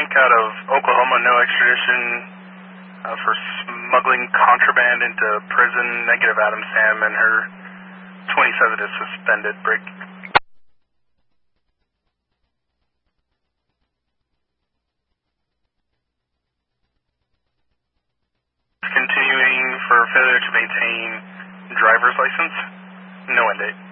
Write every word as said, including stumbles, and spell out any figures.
Mike out of Oklahoma, no extradition uh, for smuggling contraband into prison. Negative, Adam Sam, and her twenty-seven is suspended. Break. Continuing for failure to maintain driver's license. No end date.